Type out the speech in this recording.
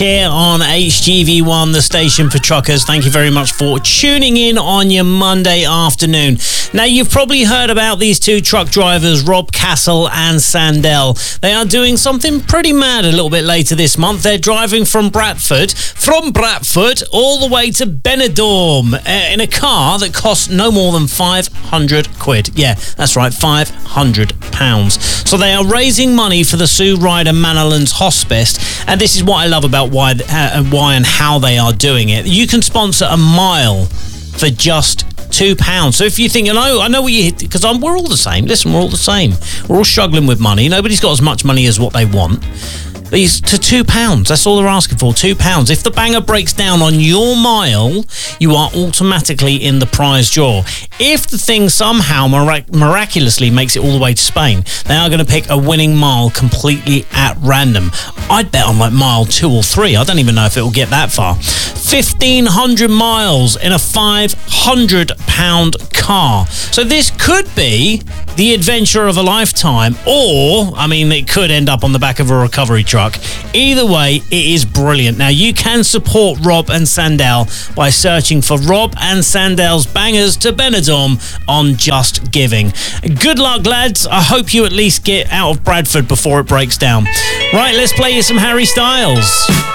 Here on HGV1, the station for truckers. Thank you very much for tuning in on your Monday afternoon. Now, you've probably heard about these two truck drivers, Rob Castle and Sandell. They are doing something pretty mad a little bit later this month. They're driving from Bradford all the way to Benidorm in a car that costs no more than 500 quid. Yeah, that's right, £500. So they are raising money for the Sue Ryder Manorlands Hospice, and this is what I love about why and how they are doing it. You can sponsor a mile for just £2. So if you think, I know what you, because we're all the same. Listen, we're all the same. We're all struggling with money. Nobody's got as much money as what they want. These to £2. That's all they're asking for, £2. If the banger breaks down on your mile, you are automatically in the prize draw. If the thing somehow miraculously makes it all the way to Spain, they are going to pick a winning mile completely at random. I'd bet on like mile 2 or 3. I don't even know if it will get that far. 1,500 miles in a £500 car. So this could be the adventure of a lifetime, or, it could end up on the back of a recovery truck. Either way, it is brilliant. Now, you can support Rob and Sandell by searching for Rob and Sandell's Bangers to Benidorm on Just Giving. Good luck, lads. I hope you at least get out of Bradford before it breaks down. Right, let's play you some Harry Styles.